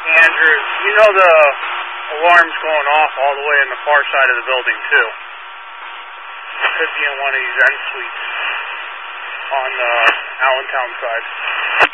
Andrew, you know the alarm's going off all the way in the far side of the building, too. It could be in one of these end suites on the Allentown side.